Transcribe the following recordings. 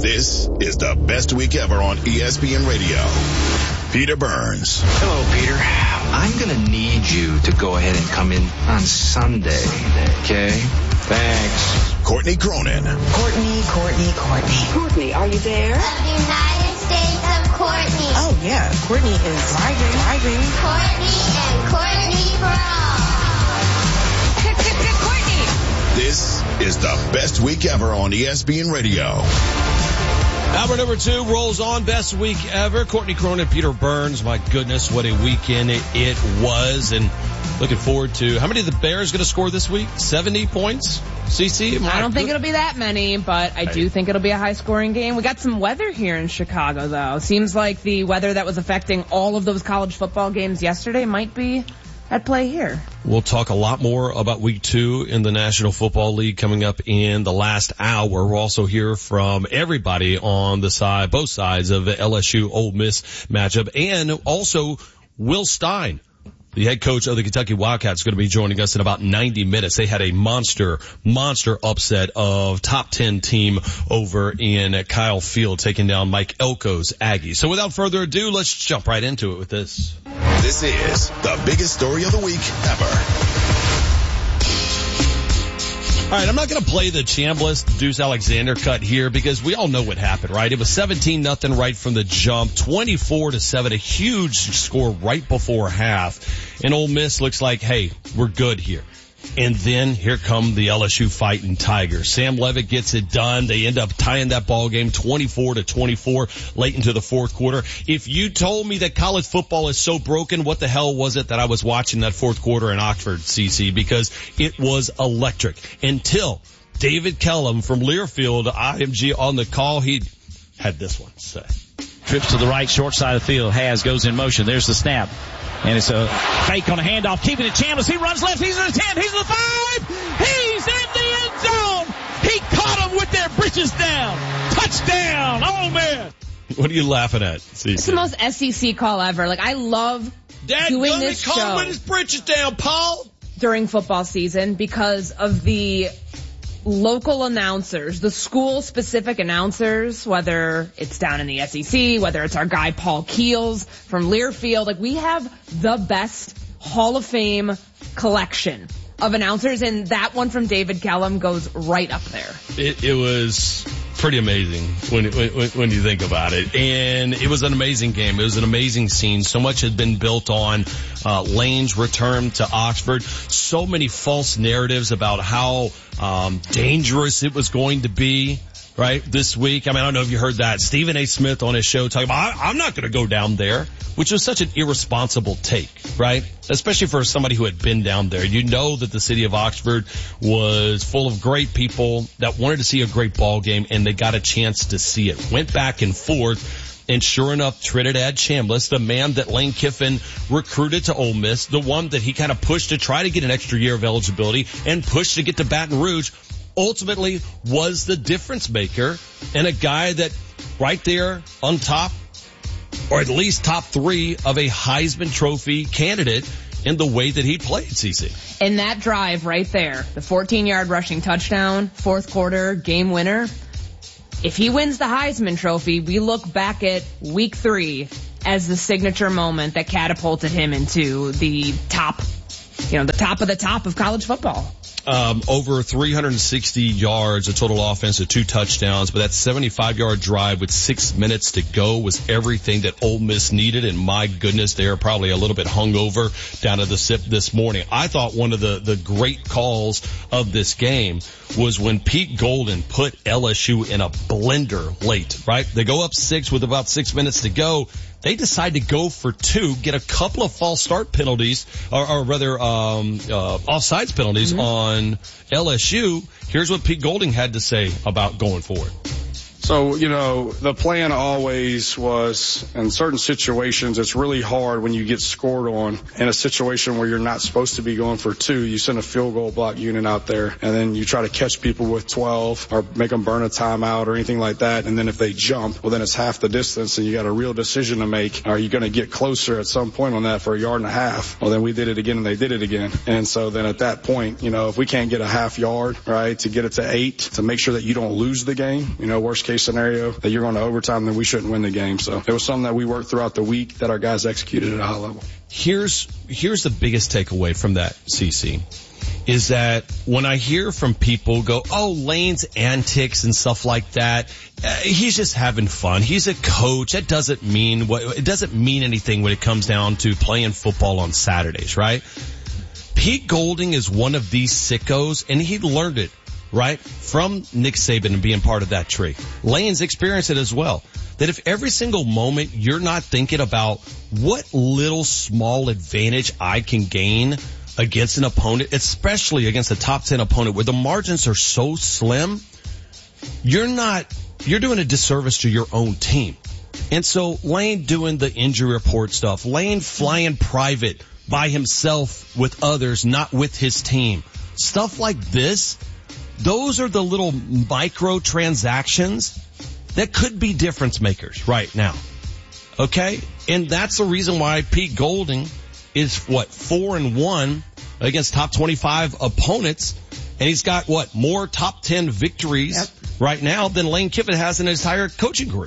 This is the best week ever on ESPN Radio. Peter Burns. Hello, Peter. I'm going to need you to go ahead and come in on Sunday, okay? Thanks. Courtney Cronin. Courtney. Courtney, are you there? The United States of Courtney. Oh, yeah. Courtney is driving. Courtney and Courtney for all. Courtney. This is the best week ever on ESPN Radio. Hour number 2 rolls on. Best week ever. Courtney Cronin, Peter Burns. My goodness, what a weekend it was. And looking forward to, how many of the Bears going to score this week? 70 points? CC? I don't think it'll be that many, but I do think it'll be a high-scoring game. We got some weather here in Chicago, though. Seems like the weather that was affecting all of those college football games yesterday might be at play here. We'll talk a lot more about week 2 in the National Football League coming up in the last hour. We'll also hear from everybody on the side, both sides of the LSU Ole Miss matchup, and also Will Stein, the head coach of the Kentucky Wildcats, is going to be joining us in about 90 minutes. They had a monster upset of top 10 team over in Kyle Field, taking down Mike Elko's Aggies. So without further ado, let's jump right into it with this. This is the biggest story of the week ever. All right, I'm not going to play the Chambliss Deuce Alexander cut here because we all know what happened, right? It was 17-0 right from the jump, 24-7, a huge score right before half. And Ole Miss looks like, hey, we're good here. And then here come the LSU Fighting Tigers. Sam Levitt gets it done. They end up tying that ball game 24-24 late into the fourth quarter. If you told me that college football is so broken, what the hell was it that I was watching that fourth quarter in Oxford, CC? Because it was electric until David Kellum from Learfield, IMG on the call. He had this one to say. Trips to the right, short side of the field. Goes in motion. There's the snap. And it's a fake on a handoff, keeping it Chambliss. He runs left. He's in the 10. He's in the 5. He's in the end zone. He caught him with their britches down. Touchdown. Oh, man. What are you laughing at, CC? It's the most SEC call ever. Like, I love doing this show. Caught him with his britches down, Paul. During football season because of the local announcers, the school-specific announcers, whether it's down in the SEC, whether it's our guy Paul Keels from Learfield. Like, we have the best Hall of Fame collection of announcers, and that one from David Kellum goes right up there. It was pretty amazing when you think about it. And it was an amazing game. It was an amazing scene. So much had been built on Lane's return to Oxford. So many false narratives about how dangerous it was going to be, right, this week. I mean, I don't know if you heard that. Stephen A. Smith on his show talking about, I'm not going to go down there, which was such an irresponsible take, right? Especially for somebody who had been down there. You know that the city of Oxford was full of great people that wanted to see a great ball game, and they got a chance to see it. Went back and forth. And sure enough, Trinidad Chambliss, the man that Lane Kiffin recruited to Ole Miss, the one that he kind of pushed to try to get an extra year of eligibility and pushed to get to Baton Rouge, ultimately was the difference maker, and a guy that right there on top, or at least top 3 of a Heisman Trophy candidate in the way that he played, CC. In that drive right there, the 14-yard rushing touchdown, fourth quarter game winner. If he wins the Heisman Trophy, we look back at week 3 as the signature moment that catapulted him into the top, the top of the top of college football. Over 360 yards, a total offense of 2 touchdowns, but that 75-yard drive with 6 minutes to go was everything that Ole Miss needed, and my goodness, they are probably a little bit hungover down at the SIP this morning. I thought one of the great calls of this game was when Pete Golden put LSU in a blender late, right? They go up 6 with about 6 minutes to go. They decide to go for 2, get a couple of false start penalties, or rather, offsides penalties on LSU. Here's what Pete Golding had to say about going forward. So, the plan always was, in certain situations, it's really hard when you get scored on in a situation where you're not supposed to be going for 2. You send a field goal block unit out there, and then you try to catch people with 12 or make them burn a timeout or anything like that. And then if they jump, well, then it's half the distance, and you got a real decision to make. Are you going to get closer at some point on that for 1.5 yards? Well, then we did it again, and they did it again. And so then at that point, if we can't get a half yard, right, to get it to 8, to make sure that you don't lose the game, worst case case scenario that you're going to overtime, then we shouldn't win the game. So it was something that we worked throughout the week that our guys executed at a high level. Here's the biggest takeaway from that, CC, is that when I hear from people go, oh, Lane's antics and stuff like that, he's just having fun. He's a coach. It doesn't mean anything when it comes down to playing football on Saturdays, right? Pete Golding is one of these sickos, and he learned it, right, from Nick Saban and being part of that tree. Lane's experienced it as well. That if every single moment you're not thinking about what little small advantage I can gain against an opponent, especially against a top 10 opponent where the margins are so slim, you're doing a disservice to your own team. And so Lane doing the injury report stuff, Lane flying private by himself with others, not with his team. Stuff like this, those are the little micro transactions that could be difference makers right now. Okay? And that's the reason why Pete Golding is 4-1 against top 25 opponents. And he's got more top 10 victories right now than Lane Kiffin has in his entire coaching career.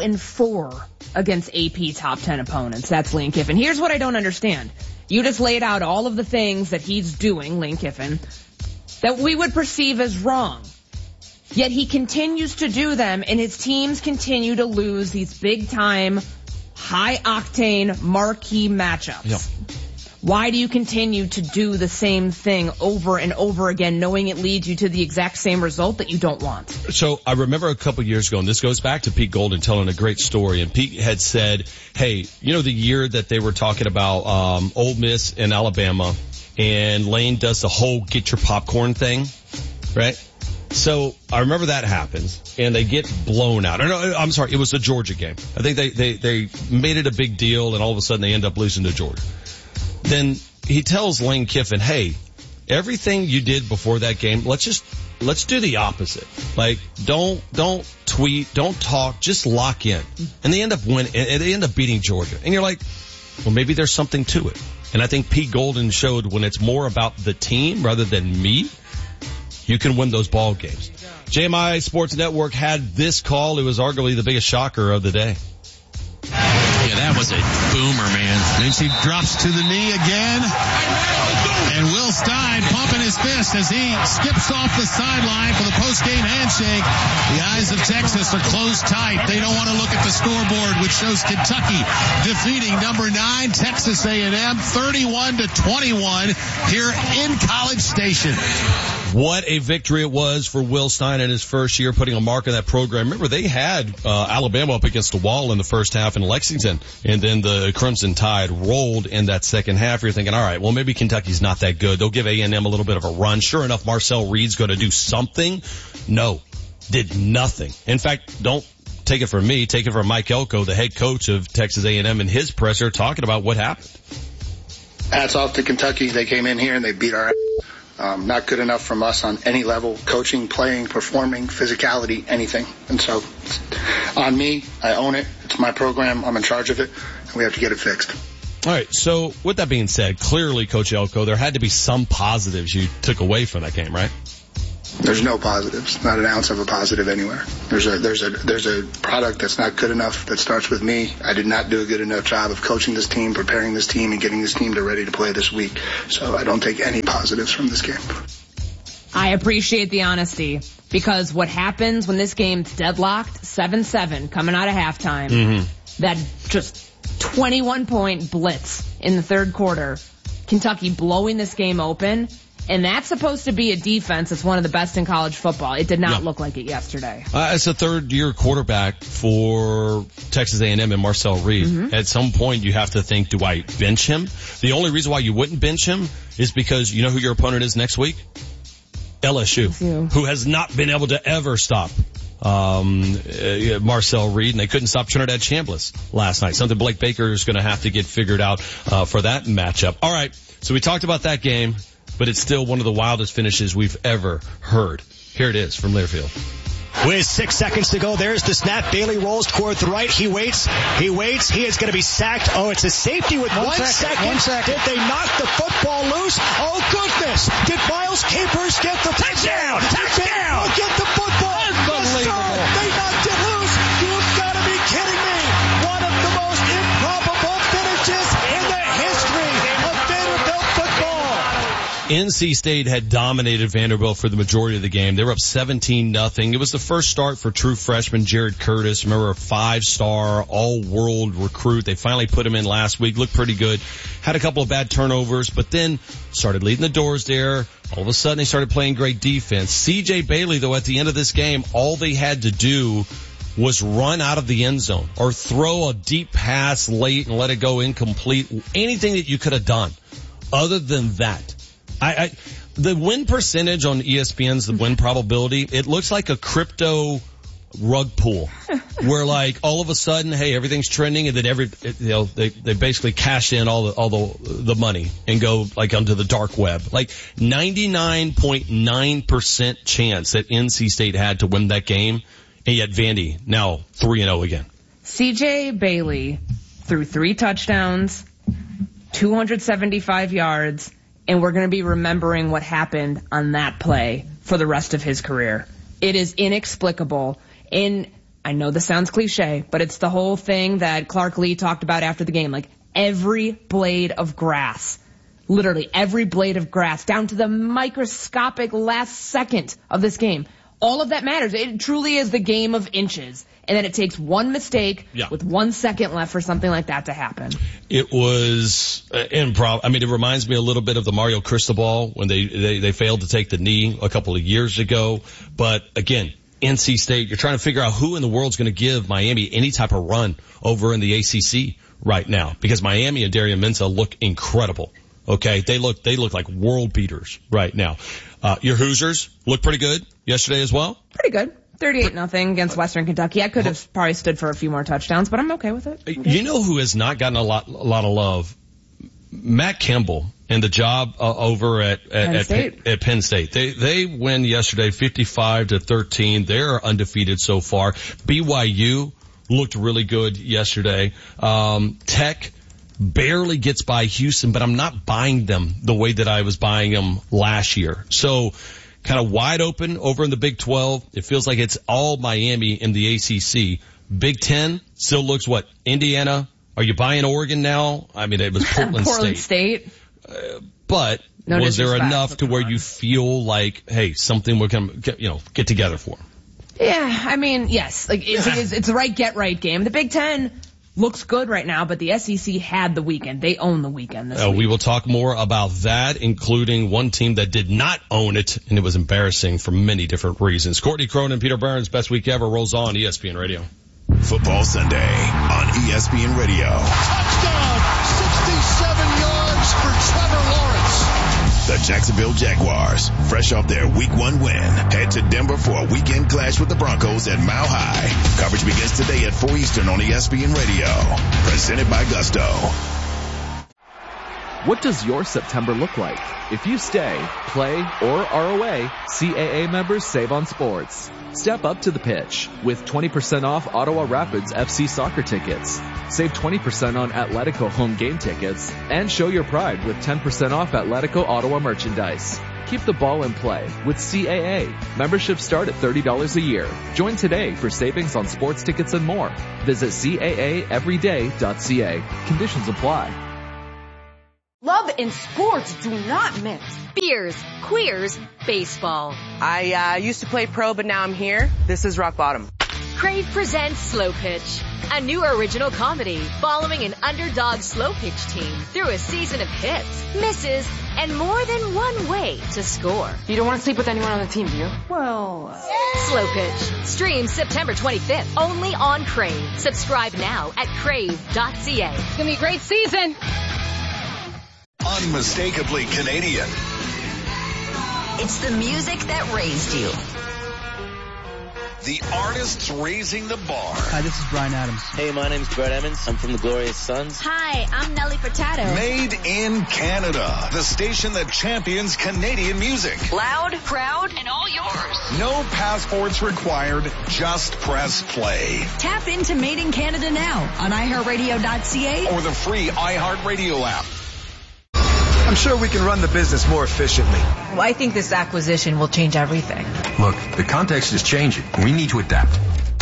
0-4 against AP top 10 opponents. That's Lane Kiffin. Here's what I don't understand. You just laid out all of the things that he's doing, Lane Kiffin, that we would perceive as wrong. Yet he continues to do them, and his teams continue to lose these big-time, high-octane, marquee matchups. Yep. Why do you continue to do the same thing over and over again, knowing it leads you to the exact same result that you don't want? So I remember a couple years ago, and this goes back to Pete Golding telling a great story, and Pete had said, hey, you know the year that they were talking about Ole Miss and Alabama, and Lane does the whole get your popcorn thing, right? So I remember that happens, and they get blown out. No, I'm sorry, it was the Georgia game. I think they made it a big deal, and all of a sudden they end up losing to Georgia. Then he tells Lane Kiffin, hey, everything you did before that game, let's do the opposite. Like, don't tweet, don't talk, just lock in. And they end up winning, and they end up beating Georgia. And you're like, well, maybe there's something to it. And I think Pete Golding showed when it's more about the team rather than me, you can win those ball games. JMI Sports Network had this call. It was arguably the biggest shocker of the day. Yeah, that was a boomer, man. Then she drops to the knee again. And Will Stein pumping his fist as he skips off the sideline for the post-game handshake. The eyes of Texas are closed tight. They don't want to look at the scoreboard, which shows Kentucky defeating number 9 Texas A&M 31-21 here in College Station. What a victory it was for Will Stein in his first year, putting a mark on that program. Remember, they had Alabama up against the wall in the first half in Lexington, and then the Crimson Tide rolled in that second half. You're thinking, all right, well, maybe Kentucky's not that good. They'll give A&M a little bit of a run. Sure enough, Marcel Reed's going to do something. No, did nothing. In fact, don't take it from me. Take it from Mike Elko, the head coach of Texas A&M, and his presser talking about what happened. Hats off to Kentucky. They came in here and they beat our ass. Not good enough from us on any level, coaching, playing, performing, physicality, anything. And so on me, I own it. It's my program. I'm in charge of it, and we have to get it fixed. All right, so with that being said, clearly, Coach Elko, there had to be some positives you took away from that game, right? There's no positives, not an ounce of a positive anywhere. There's a product that's not good enough that starts with me. I did not do a good enough job of coaching this team, preparing this team, and getting this team ready to play this week. So I don't take any positives from this game. I appreciate the honesty, because what happens when this game's deadlocked, 7-7 coming out of halftime, that just 21-point blitz in the third quarter, Kentucky blowing this game open. And that's supposed to be a defense that's one of the best in college football. It did not look like it yesterday. As a third-year quarterback for Texas A&M and Marcel Reed, at some point you have to think, do I bench him? The only reason why you wouldn't bench him is because you know who your opponent is next week? LSU, who has not been able to ever stop Marcel Reed, and they couldn't stop Trinidad Chambliss last night. Something Blake Baker is going to have to get figured out for that matchup. All right, so we talked about that game, but it's still one of the wildest finishes we've ever heard. Here it is from Learfield. With 6 seconds to go, there's the snap. Bailey rolls toward the right. He waits. He is going to be sacked. Oh, it's a safety with 1 second. 1 second. Did they knock the football loose? Oh, goodness. Did Miles Capers get the touchdown? Touchdown! Get the football. Unbelievable. Yes, they knocked it NC State had dominated Vanderbilt for the majority of the game. They were up 17-0. It was the first start for true freshman Jared Curtis. Remember, a 5-star all-world recruit. They finally put him in last week. Looked pretty good. Had a couple of bad turnovers, but then started leading the doors there. All of a sudden, they started playing great defense. C.J. Bailey, though, at the end of this game, all they had to do was run out of the end zone or throw a deep pass late and let it go incomplete. Anything that you could have done other than that. The win percentage on ESPN's the win probability, it looks like a crypto rug pull where like all of a sudden, hey, everything's trending and then they basically cash in all the money and go like onto the dark web. Like 99.9% chance that NC State had to win that game, and yet Vandy now 3-0 again. CJ Bailey threw 3 touchdowns, 275 yards, and we're going to be remembering what happened on that play for the rest of his career. It is inexplicable. And I know this sounds cliche, but it's the whole thing that Clark Lee talked about after the game. Like every blade of grass, literally every blade of grass, down to the microscopic last second of this game. All of that matters. It truly is the game of inches. And then it takes one mistake with 1 second left for something like that to happen. It was improv. I mean, it reminds me a little bit of the Mario Cristobal when they failed to take the knee a couple of years ago. But again, NC State, you're trying to figure out who in the world's going to give Miami any type of run over in the ACC right now, because Miami and Darian Mensah look incredible. Okay, they look like world beaters right now. Your Hoosiers look pretty good yesterday as well. Pretty good. 38-0 against Western Kentucky. I could have probably stood for a few more touchdowns, but I'm okay with it. You know who has not gotten a lot of love? Matt Campbell and the job over at Penn State. They win yesterday 55-13. They're undefeated so far. BYU looked really good yesterday. Tech barely gets by Houston, but I'm not buying them the way that I was buying them last year. So kind of wide open over in the Big 12. It feels like it's all Miami in the ACC. Big 10 still looks what? Indiana. Are you buying Oregon now? I mean, it was Portland State. But was there enough to where you feel like, hey, something we're going to, get together for? Yeah, I mean, yes. Like it's a get right game. The Big 10 looks good right now, but the SEC had the weekend. They own the weekend this week. We will talk more about that, including one team that did not own it, and it was embarrassing for many different reasons. Courtney Cronin, Peter Burns, Best Week Ever rolls on ESPN Radio. Football Sunday on ESPN Radio. Touchdown! 67 yards for Trevor Lawrence. The Jacksonville Jaguars, fresh off their Week 1 win, head to Denver for a weekend clash with the Broncos at Mile High. Coverage begins today at 4 Eastern on ESPN Radio. Presented by Gusto. What does your September look like? If you stay, play, or are away, CAA members save on sports. Step up to the pitch with 20% off Ottawa Rapids FC soccer tickets. Save 20% on Atletico home game tickets and show your pride with 10% off Atletico Ottawa merchandise. Keep the ball in play with CAA. Memberships start at $30 a year. Join today for savings on sports tickets and more. Visit CAAeveryday.ca. Conditions apply. Love and sports do not mix. Beers, queers, baseball. I used to play pro, but now I'm here. This is rock bottom. Crave presents Slow Pitch, a new original comedy following an underdog slow pitch team through a season of hits, misses, and more than one way to score. You don't want to sleep with anyone on the team, do you? Well... Slow Pitch. Streams September 25th, only on Crave. Subscribe now at crave.ca. It's going to be a great season. Unmistakably Canadian. It's the music that raised you. The artists raising the bar. Hi, this is Bryan Adams. Hey, my name's Brett Emmons. I'm from the Glorious Sons. Hi, I'm Nelly Furtado. Made in Canada. The station that champions Canadian music. Loud, proud, and all yours. No passports required. Just press play. Tap into Made in Canada now on iHeartRadio.ca or the free iHeartRadio app. I'm sure we can run the business more efficiently. Well, I think this acquisition will change everything. Look, the context is changing. We need to adapt.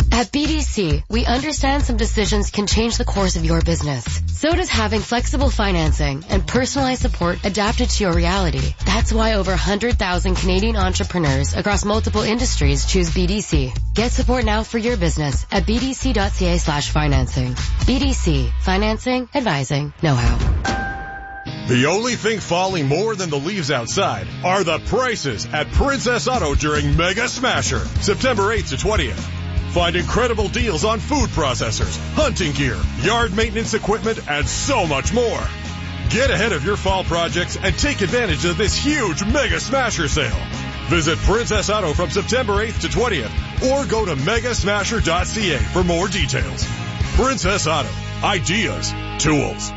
At BDC, we understand some decisions can change the course of your business. So does having flexible financing and personalized support adapted to your reality. That's why over 100,000 Canadian entrepreneurs across multiple industries choose BDC. Get support now for your business at bdc.ca/financing. BDC. Financing, advising, know-how. The only thing falling more than the leaves outside are the prices at Princess Auto during Mega Smasher, September 8th to 20th. Find incredible deals on food processors, hunting gear, yard maintenance equipment, and so much more. Get ahead of your fall projects and take advantage of this huge Mega Smasher sale. Visit Princess Auto from September 8th to 20th or go to megasmasher.ca for more details. Princess Auto. Ideas. Tools.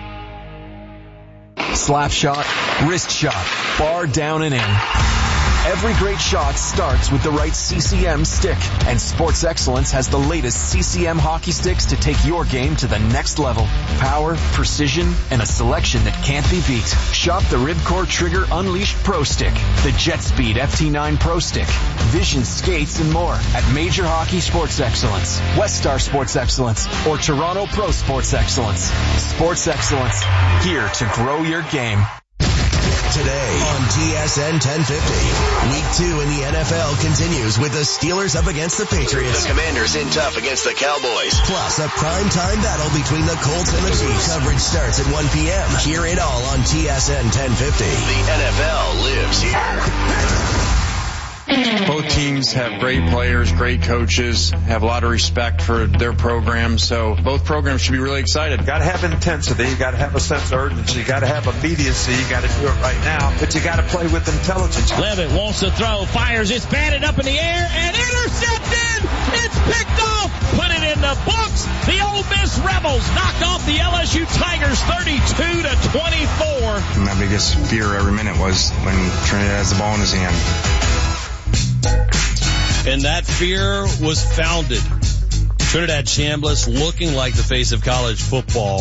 Slap shot, wrist shot, bar down and in. Every great shot starts with the right CCM stick, and Sports Excellence has the latest CCM hockey sticks to take your game to the next level. Power, precision, and a selection that can't be beat. Shop the Ribcore Trigger Unleashed Pro Stick, the Jet Speed FT9 Pro Stick, Vision Skates, and more at Major Hockey Sports Excellence, West Star Sports Excellence, or Toronto Pro Sports Excellence. Sports Excellence, here to grow your game. Today on TSN 1050. Week 2 in the NFL continues with the Steelers up against the Patriots. The Commanders in tough against the Cowboys. Plus a primetime battle between the Colts and the Chiefs. Coverage starts at 1 p.m. Hear it all on TSN 1050. The NFL lives here. Both teams have great players, great coaches, have a lot of respect for their programs, so both programs should be really excited. You gotta have intensity, you gotta have a sense of urgency, you gotta have immediacy, you gotta do it right now, but you gotta play with intelligence. Levitt wants to throw, fires, it's batted up in the air, and intercepted! It's picked off! Put it in the books! The Ole Miss Rebels knocked off the LSU Tigers 32-24. My biggest fear every minute was when Trinidad has the ball in his hand. And that fear was founded. Trinidad Chambliss looking like the face of college football.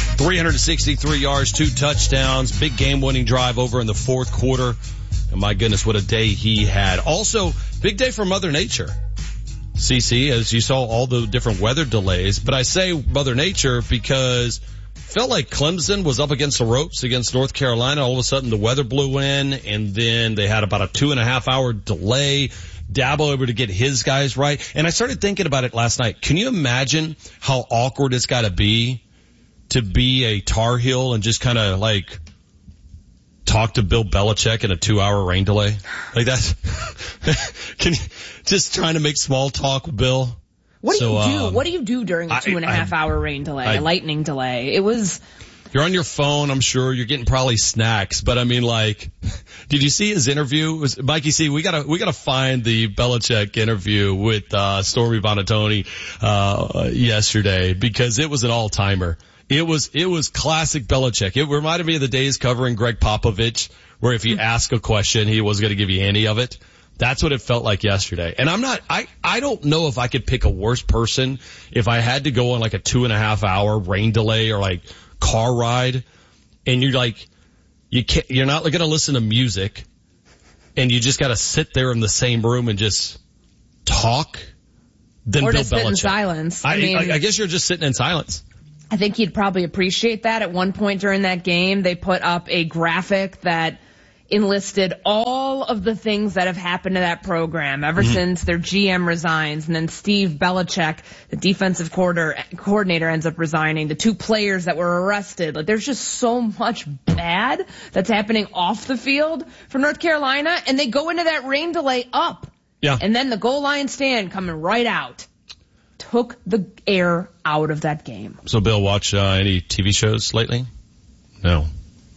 363 yards, 2 touchdowns, big game-winning drive over in the fourth quarter. And my goodness, what a day he had. Also, big day for Mother Nature. CC, as you saw all the different weather delays. But I say Mother Nature because felt like Clemson was up against the ropes against North Carolina. All of a sudden the weather blew in, and then they had about a 2.5 hour delay. Dabo able to get his guys right. And I started thinking about it last night. Can you imagine how awkward it's got to be a Tar Heel and just kind of like talk to Bill Belichick in a 2-hour rain delay? Like that. Can you just trying to make small talk with Bill? What do you do? What do you do during a 2.5 hour rain delay, a lightning delay? It was... You're on your phone, I'm sure. You're getting probably snacks. But I mean, like, did you see his interview? Mikey C, we gotta find the Belichick interview with, Stormy Buonantony, yesterday, because it was an all-timer. It was classic Belichick. It reminded me of the days covering Greg Popovich, where if you ask a question, he wasn't gonna give you any of it. That's what it felt like yesterday. And I don't know if I could pick a worse person if I had to go on like a 2.5 hour rain delay or like car ride, and you're like, you're not going to listen to music, and you just got to sit there in the same room and just talk. Then or Bill just sit in Belichick. silence. I guess you're just sitting in silence. I think he'd probably appreciate that. At one point during that game, they put up a graphic that enlisted all of the things that have happened to that program ever since their GM resigns, and then Steve Belichick, the defensive coordinator, ends up resigning, the 2 players that were arrested. Like, there's just so much bad that's happening off the field for North Carolina, and they go into that rain delay up. Yeah. And then the goal line stand coming right out took the air out of that game. So Bill, watch any TV shows lately? No.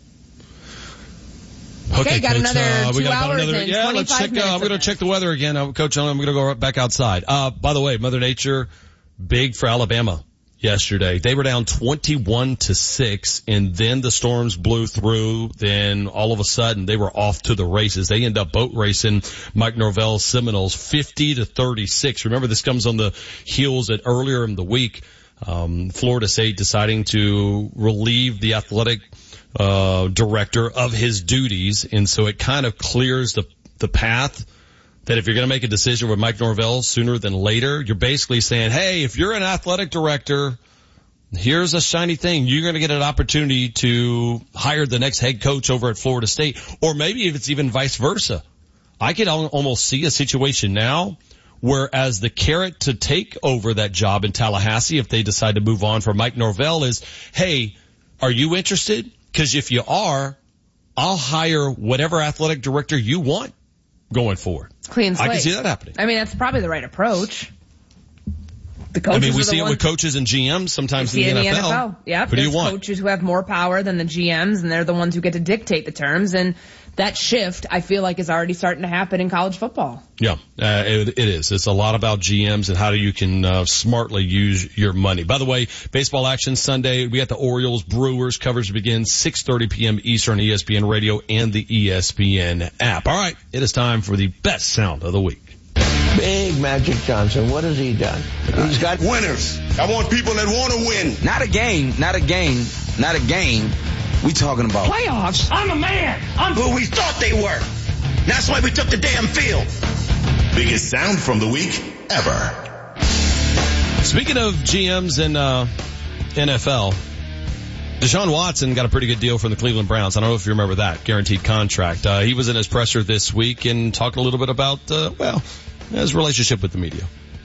Okay, got Coach, another 2 we got hours another, and yeah, 25 let's check, minutes. I'm going to check the weather again. Coach, I'm going to go right back outside. By the way, Mother Nature, big for Alabama yesterday. They were down 21-6, and then the storms blew through. Then all of a sudden they were off to the races. They end up boat racing Mike Norvell's Seminoles 50-36. Remember, this comes on the heels that earlier in the week, Florida State deciding to relieve the athletic director of his duties, and so it kind of clears the path that if you're going to make a decision with Mike Norvell sooner than later, you're basically saying, hey, if you're an athletic director, here's a shiny thing. You're going to get an opportunity to hire the next head coach over at Florida State, or maybe if it's even vice versa. I could almost see a situation now where as the carrot to take over that job in Tallahassee, if they decide to move on for Mike Norvell, is, hey, are you interested? Because if you are, I'll hire whatever athletic director you want going forward. Clean slate. I can see that happening. I mean, that's probably the right approach. The coaches we see it with coaches and GMs sometimes in the NFL. Yep. Who do you want? Coaches who have more power than the GMs, and they're the ones who get to dictate the terms. And that shift, I feel like, is already starting to happen in college football. Yeah, it is. It's a lot about GMs and how you can smartly use your money. By the way, baseball action Sunday. We got the Orioles Brewers. Coverage begins 6:30 p.m. Eastern, ESPN Radio and the ESPN app. All right, it is time for the best sound of the week. Big Magic Johnson, what has he done? He's got winners. I want people that want to win. Not a game. We talking about playoffs. I'm a man. I'm who we thought they were. That's why we took the damn field. Biggest sound from the week ever. Speaking of GMs and NFL, Deshaun Watson got a pretty good deal from the Cleveland Browns. I don't know if you remember that guaranteed contract. He was in his presser this week and talked a little bit about his relationship with the media.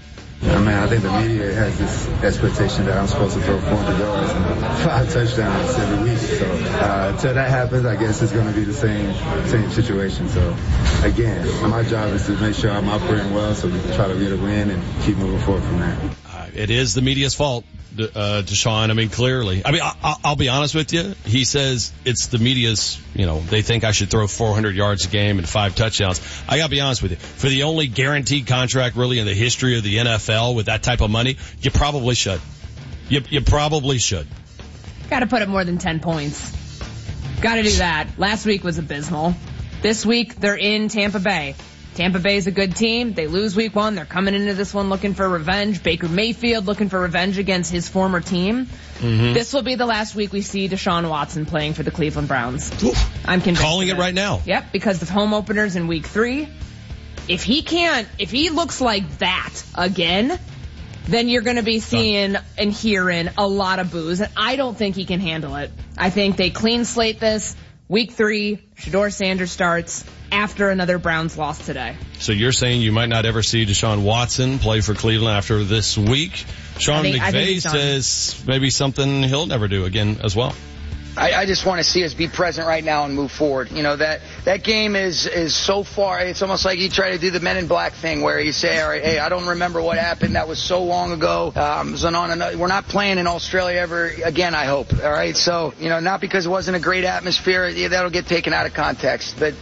I think the media has this expectation that I'm supposed to throw 400 yards and 5 touchdowns every week. So until that happens, I guess it's going to be the same situation. So again, my job is to make sure I'm operating well so we can try to get a win and keep moving forward from there. It is the media's fault, Deshaun. I mean, clearly. I mean, I'll be honest with you. He says it's the media's, they think I should throw 400 yards a game and 5 touchdowns. I gotta be honest with you. For the only guaranteed contract really in the history of the NFL with that type of money, you probably should. You probably should. Gotta put up more than 10 points. Gotta do that. Last week was abysmal. This week, they're in Tampa Bay. Tampa Bay is a good team. They lose week 1. They're coming into this one looking for revenge. Baker Mayfield looking for revenge against his former team. Mm-hmm. This will be the last week we see Deshaun Watson playing for the Cleveland Browns. Oof. I'm convinced. Calling it right now. Yep, because the home openers in week 3. If he looks like that again, then you're going to be seeing and hearing a lot of boos. And I don't think he can handle it. I think they clean slate this. Week 3, Shedeur Sanders starts after another Browns loss today. So you're saying you might not ever see Deshaun Watson play for Cleveland after this week? Sean McVay says maybe something he'll never do again as well. I just want to see us be present right now and move forward. That game is so far. It's almost like you try to do the Men in Black thing where you say, all right, hey, I don't remember what happened. That was so long ago. We're not playing in Australia ever again, I hope. All right. So, not because it wasn't a great atmosphere. That'll get taken out of context. But,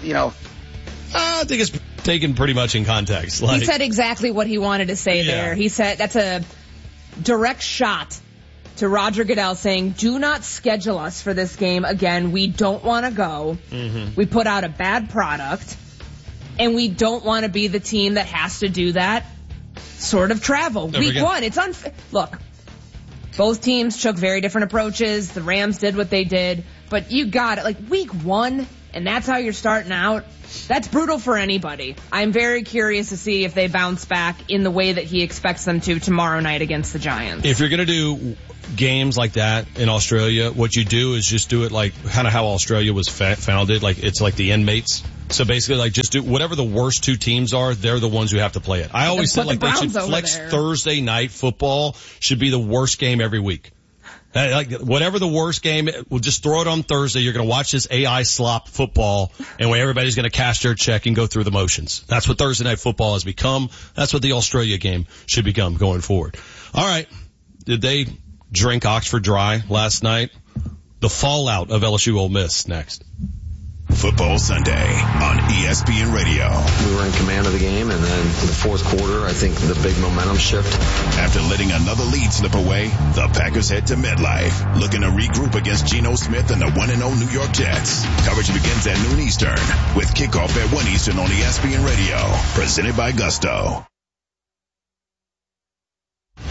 I think it's taken pretty much in context. He said exactly what he wanted to say there. He said that's a direct shot to Roger Goodell saying, do not schedule us for this game again. We don't want to go. Mm-hmm. We put out a bad product, and we don't want to be the team that has to do that sort of travel. Week 1, it's unfair. Look, both teams took very different approaches. The Rams did what they did, but you got it. Like week 1, and that's how you're starting out. That's brutal for anybody. I'm very curious to see if they bounce back in the way that he expects them to tomorrow night against the Giants. If you're going to do games like that in Australia, what you do is just do it like kind of how Australia was founded. Like it's like the inmates. So basically, like just do whatever the worst 2 teams are. They're the ones who have to play it. I always said like they should flex Thursday night football should be the worst game every week. Like whatever the worst game, we'll just throw it on Thursday. You're going to watch this AI slop football, and everybody's going to cash their check and go through the motions. That's what Thursday night football has become. That's what the Australia game should become going forward. All right, did they drink Oxford dry last night? The fallout of LSU Ole Miss next. Football Sunday on ESPN Radio. We were in command of the game, and then in the fourth quarter, I think the big momentum shift. After letting another lead slip away, the Packers head to MetLife, looking to regroup against Geno Smith and the 1-0 New York Jets. Coverage begins at noon Eastern, with kickoff at 1 Eastern on ESPN Radio, presented by Gusto. There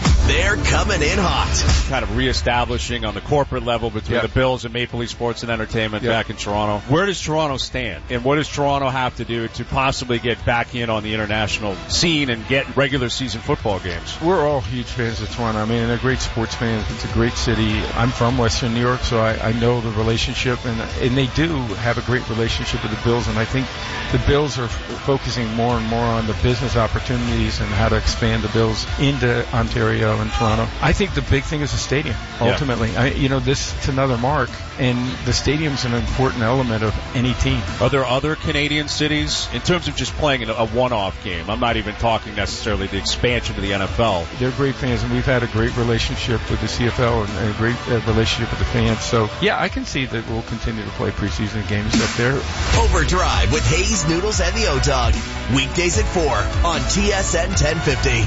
They're coming in hot. Kind of reestablishing on the corporate level between the Bills and Maple Leaf Sports and Entertainment back in Toronto. Where does Toronto stand? And what does Toronto have to do to possibly get back in on the international scene and get regular season football games? We're all huge fans of Toronto. I mean, they're great sports fans. It's a great city. I'm from Western New York, so I know the relationship, and they do have a great relationship with the Bills, and I think the Bills are focusing more and more on the business opportunities and how to expand the Bills into Ontario and Toronto. I think the big thing is the stadium, ultimately. This is another mark, and the stadium's an important element of any team. Are there other Canadian cities, in terms of just playing a one-off game? I'm not even talking necessarily the expansion to the NFL. They're great fans, and we've had a great relationship with the CFL and a great relationship with the fans. So, yeah, I can see that we'll continue to play preseason games up there. Overdrive with Hayes, Noodles, and the O-Dog. Weekdays at 4 on TSN 1050.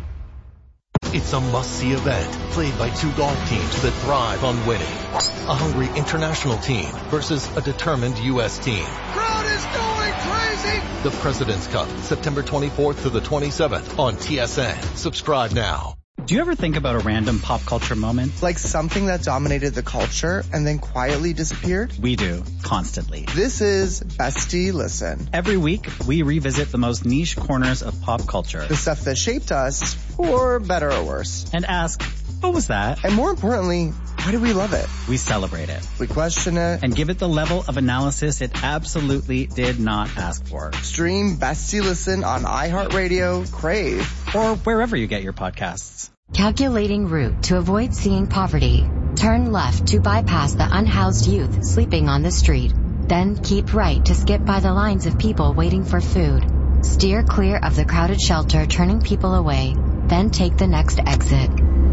It's a must-see event played by two golf teams that thrive on winning. A hungry international team versus a determined U.S. team. Crowd is going crazy! The President's Cup, September 24th to the 27th on TSN. Subscribe now. Do you ever think about a random pop culture moment? Like something that dominated the culture and then quietly disappeared? We do, constantly. This is Bestie Listen. Every week, we revisit the most niche corners of pop culture. The stuff that shaped us, for better or worse. And ask, what was that? And more importantly, why do we love it? We celebrate it. We question it. And give it the level of analysis it absolutely did not ask for. Stream Bestie Listen on iHeartRadio, Crave, or wherever you get your podcasts. Calculating route to avoid seeing poverty. Turn left to bypass the unhoused youth sleeping on the street. Then keep right to skip by the lines of people waiting for food. Steer clear of the crowded shelter turning people away. Then take the next exit.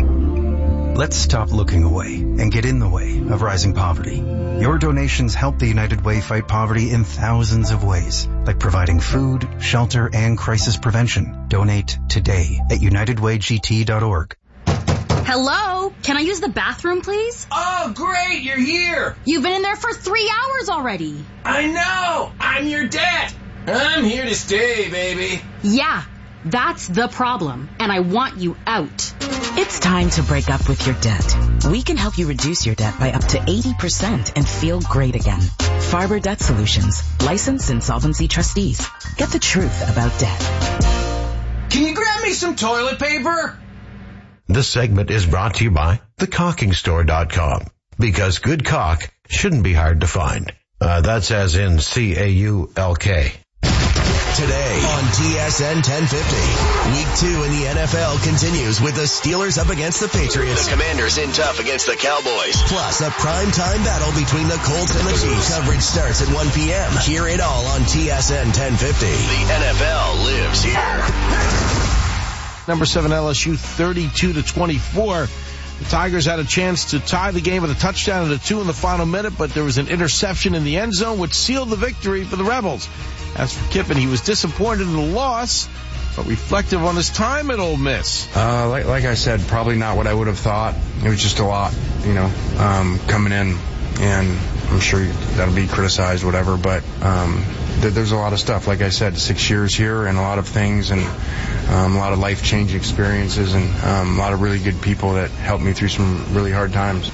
Let's stop looking away and get in the way of rising poverty. Your donations help the United Way fight poverty in thousands of ways, like providing food, shelter, and crisis prevention. Donate today at unitedwaygt.org. Hello? Can I use the bathroom, please? Oh, great, you're here. You've been in there for 3 hours already. I know. I'm your dad. I'm here to stay, baby. Yeah, that's the problem, and I want you out. It's time to break up with your debt. We can help you reduce your debt by up to 80% and feel great again. Farber Debt Solutions, licensed insolvency trustees. Get the truth about debt. Can you grab me some toilet paper? This segment is brought to you by thecaulkingstore.com. Because good caulk shouldn't be hard to find. That's as in C-A-U-L-K. Today on TSN 1050, Week 2 in the NFL continues with the Steelers up against the Patriots. The Commanders in tough against the Cowboys. Plus a primetime battle between the Colts and the Chiefs. Coverage starts at 1 p.m. Hear it all on TSN 1050. The NFL lives here. Number 7 LSU 32-24. The Tigers had a chance to tie the game with a touchdown and a 2 in the final minute, but there was an interception in the end zone which sealed the victory for the Rebels. As for Kiffin, he was disappointed in the loss, but reflective on his time at Ole Miss. Like I said, probably not what I would have thought. It was just a lot, coming in, and I'm sure that'll be criticized, whatever, but there's a lot of stuff. Like I said, 6 years here and a lot of things, and a lot of life-changing experiences, and a lot of really good people that helped me through some really hard times.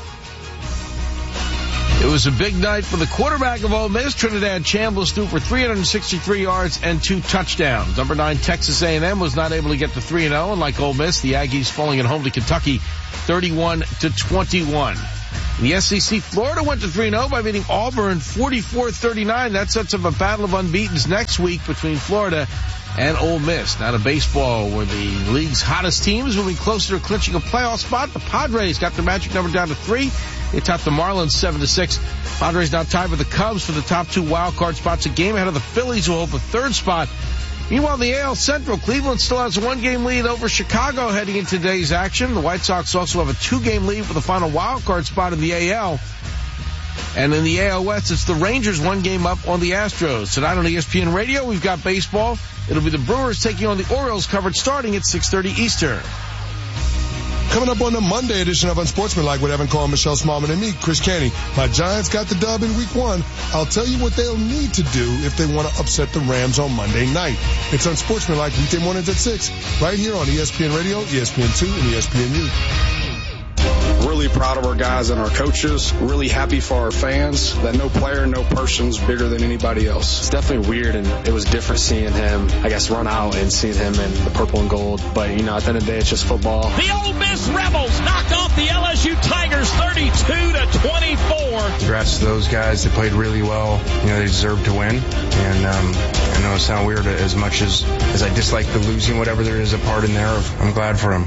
It was a big night for the quarterback of Ole Miss. Trinidad Chambliss threw for 363 yards and 2 touchdowns. Number 9 Texas A&M was not able to get to 3-0, and like Ole Miss, the Aggies falling at home to Kentucky 31-21. In the SEC, Florida went to 3-0 by beating Auburn 44-39. That sets up a battle of unbeatens next week between Florida and Ole Miss. Now to baseball, where the league's hottest team is moving closer to clinching a playoff spot. The Padres got their magic number down to 3. They topped the Marlins 7-6. Padres now tied with the Cubs for the top 2 wild card spots, a game ahead of the Phillies, who hold the 3rd spot. Meanwhile, the AL Central, Cleveland still has a 1-game lead over Chicago heading into today's action. The White Sox also have a 2-game lead for the final wild card spot in the AL. And in the AL West, it's the Rangers 1 game up on the Astros. Tonight on ESPN Radio, we've got baseball. It'll be the Brewers taking on the Orioles, covered starting at 6:30 Eastern. Coming up on the Monday edition of Unsportsmanlike with Evan Carl, Michelle Smallman, and me, Chris Canty. My Giants got the dub in Week 1. I'll tell you what they'll need to do if they want to upset the Rams on Monday night. It's Unsportsmanlike weekday mornings at 6, right here on ESPN Radio, ESPN2, and ESPNU. Really proud of our guys and our coaches. Really happy for our fans that no player, no person's bigger than anybody else. It's definitely weird, and it was different seeing him, I guess, run out and seeing him in the purple and gold. But, at the end of the day, it's just football. The Ole Miss Rebels knock off the LSU Tigers 32-24. Congrats to those guys. They played really well. They deserve to win. And I know it sounds weird, as much as I dislike the losing, whatever there is a part in there, I'm glad for them.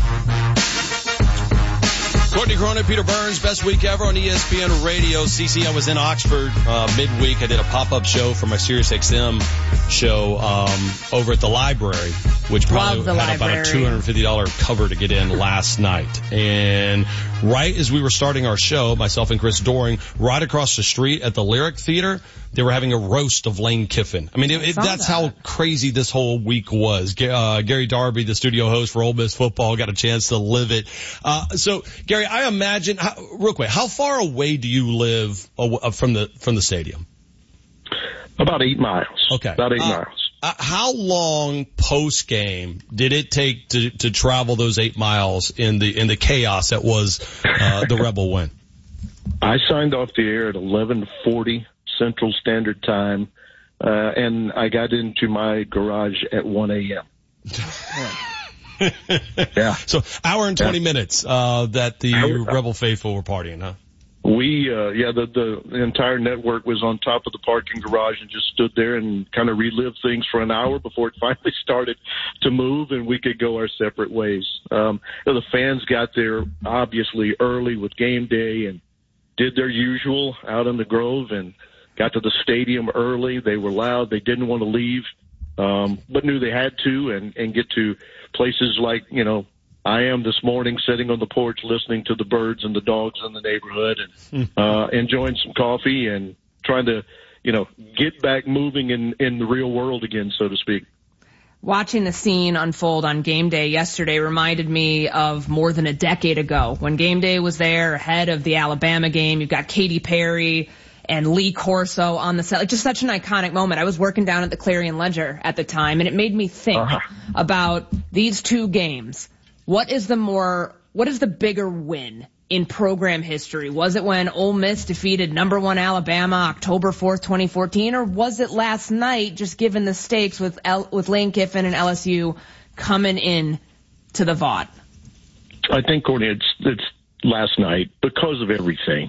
Courtney Cronin, Peter Burns, best week ever on ESPN Radio. CC, I was in Oxford midweek. I did a pop-up show for my SiriusXM show over at the library, which probably had about a $250 cover to get in last night. And right as we were starting our show, myself and Chris Doring, right across the street at the Lyric Theater, they were having a roast of Lane Kiffin. I mean, that's how crazy this whole week was. Gary Darby, the studio host for Ole Miss football, got a chance to live it. So, Gary, I imagine, real quick, how far away do you live from the stadium? About 8 miles. Okay. About 8 miles. How long post game did it take to travel those 8 miles in the chaos that was the Rebel win? I signed off the air at 11:40 Central Standard Time, and I got into my garage at 1 a.m. Yeah. So hour and 20 minutes that the Rebel faithful were partying, huh? The entire network was on top of the parking garage and just stood there and kind of relived things for an hour before it finally started to move and we could go our separate ways. The fans got there obviously early with game day and did their usual out in the Grove and got to the stadium early. They were loud. They didn't want to leave, but knew they had to and get to places like, I am this morning sitting on the porch listening to the birds and the dogs in the neighborhood and enjoying some coffee and trying to, get back moving in the real world again, so to speak. Watching the scene unfold on game day yesterday reminded me of more than a decade ago when game day was there ahead of the Alabama game. You've got Katy Perry and Lee Corso on the set. Like, just such an iconic moment. I was working down at the Clarion Ledger at the time, and it made me think about these two games. What is the bigger win in program history? Was it when Ole Miss defeated number 1 Alabama October 4th, 2014, or was it last night, just given the stakes with Lane Kiffin and LSU coming in to the Vaught? I think, Courtney, it's last night because of everything.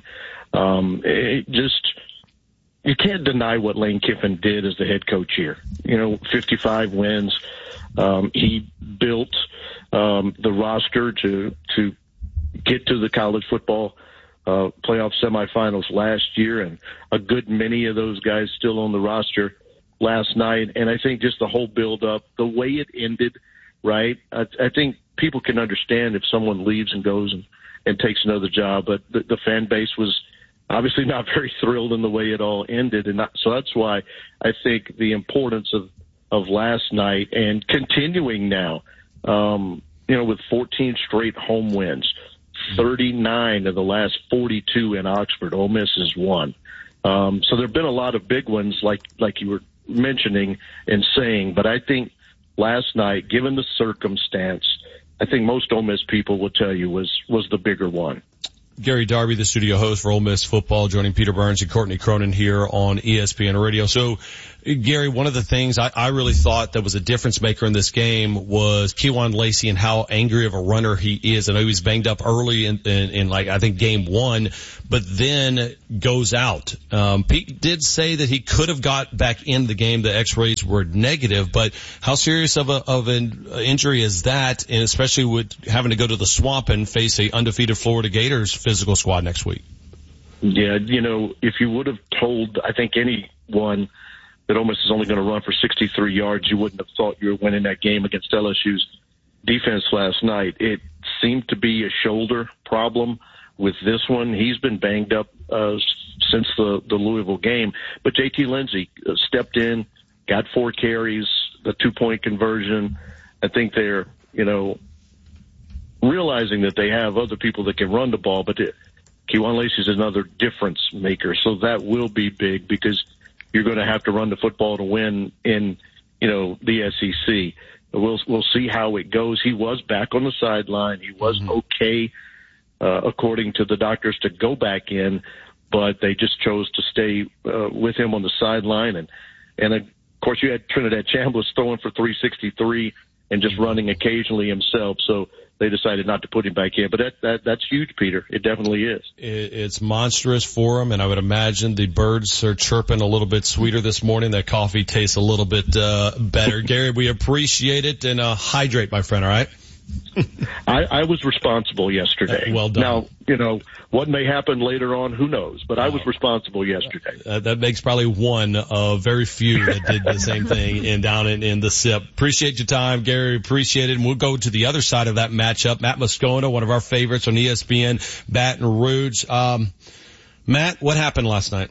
You can't deny what Lane Kiffin did as the head coach here. 55 wins. He built the roster to get to the college football playoff semifinals last year, and a good many of those guys still on the roster last night. And I think just the whole build-up, the way it ended, right? I think people can understand if someone leaves and goes and takes another job, but the fan base was obviously not very thrilled in the way it all ended, and so that's why I think the importance of last night and continuing now, with 14 straight home wins, 39 of the last 42 in Oxford. Ole Miss has won. So there have been a lot of big ones like you were mentioning and saying, but I think last night, given the circumstance, I think most Ole Miss people will tell you was the bigger one. Gary Darby, the studio host for Ole Miss football, joining Peter Burns and Courtney Cronin here on ESPN Radio. So, Gary, one of the things I really thought that was a difference maker in this game was Kewan Lacey and how angry of a runner he is. I know he was banged up early in I think game 1, but then goes out. Pete did say that he could have got back in the game. The x-rays were negative, but how serious of an injury is that? And especially with having to go to the Swamp and face a undefeated Florida Gators physical squad next week. Yeah, if you would have told, I think, anyone that Ole Miss is only going to run for 63 yards, you wouldn't have thought you were winning that game against LSU's defense last night. It seemed to be a shoulder problem with this one. He's been banged up since the Louisville game. But J.T. Lindsey stepped in, got 4 carries, the 2-point conversion. I think they're, really realizing that they have other people that can run the ball, but Kewan Lacy's another difference maker. So that will be big because you're going to have to run the football to win in, the SEC. We'll see how it goes. He was back on the sideline. He was okay, according to the doctors, to go back in, but they just chose to stay with him on the sideline. And of course, you had Trinidad Chambliss throwing for 363 and just running occasionally himself. So they decided not to put him back in. But that's huge, Peter. It definitely is. It's monstrous for him, and I would imagine the birds are chirping a little bit sweeter this morning. That coffee tastes a little bit better. Gary, we appreciate it, and hydrate, my friend, all right? I was responsible yesterday. Well done. Now, what may happen later on, who knows? But I was responsible yesterday. That makes probably one of very few that did the same thing down in the SIP. Appreciate your time, Gary. Appreciate it. And we'll go to the other side of that matchup. Matt Moscona, one of our favorites on ESPN, Baton Rouge. Matt, what happened last night?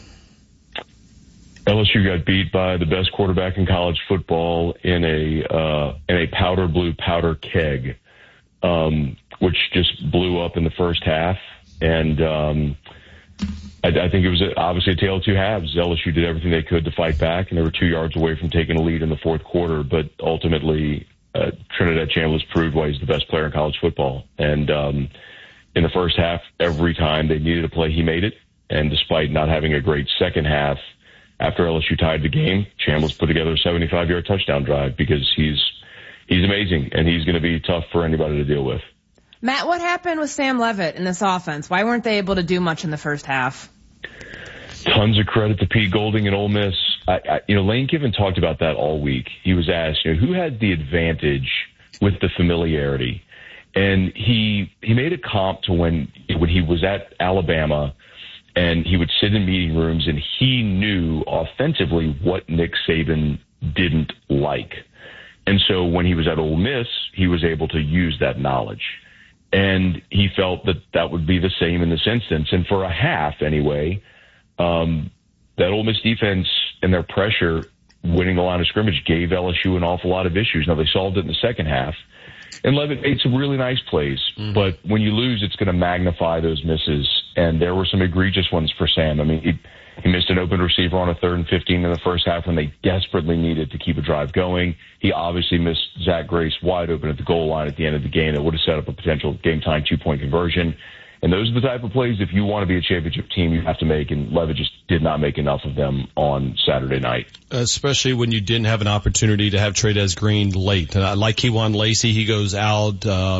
LSU got beat by the best quarterback in college football in a powder blue powder keg, which just blew up in the first half. And I think it was obviously a tale of two halves. LSU did everything they could to fight back, and they were 2 yards away from taking a lead in the fourth quarter. But ultimately, Trinidad Chambliss proved why he's the best player in college football. And in the first half, every time they needed a play, he made it. And despite not having a great second half, after LSU tied the game, Chambliss put together a 75-yard touchdown drive because he's amazing, and he's going to be tough for anybody to deal with. Matt, what happened with Sam Leavitt in this offense? Why weren't they able to do much in the first half? Tons of credit to Pete Golding and Ole Miss. Lane Kiffin talked about that all week. He was asked, who had the advantage with the familiarity? And he made a comp to when he was at Alabama, and he would sit in meeting rooms, and he knew offensively what Nick Saban didn't like. And so when he was at Ole Miss, he was able to use that knowledge. And he felt that would be the same in this instance. And for a half, anyway, that Ole Miss defense and their pressure winning the line of scrimmage gave LSU an awful lot of issues. Now, they solved it in the second half. And Leavitt made some really nice plays. But when you lose, it's going to magnify those misses. And there were some egregious ones for Sam. I mean, he missed an open receiver on a 3rd and 15 in the first half when they desperately needed to keep a drive going. He obviously missed Zach Grace wide open at the goal line at the end of the game that would have set up a potential game-time 2-point conversion. And those are the type of plays, if you want to be a championship team, you have to make, and Leavitt just did not make enough of them on Saturday night. Especially when you didn't have an opportunity to have Tradez Green late. And I like Kewan Lacy. He goes out